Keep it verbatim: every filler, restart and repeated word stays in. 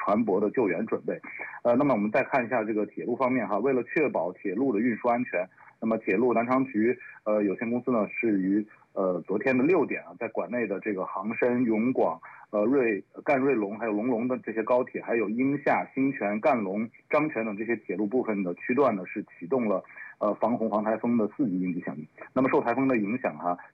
船舶的救援准备。呃，那么我们再看一下这个铁路方面哈，为了确保铁路的运输安全，那么铁路南长局呃有限公司呢是于呃昨天的六点啊，在管内的这个杭深、永广、呃瑞赣瑞龙还有龙龙的这些高铁，还有鹰厦、新泉、赣龙、张泉等这些铁路部分的区段呢，是启动了呃防洪防台风的四级应急响应。那么受台风的影响哈、啊，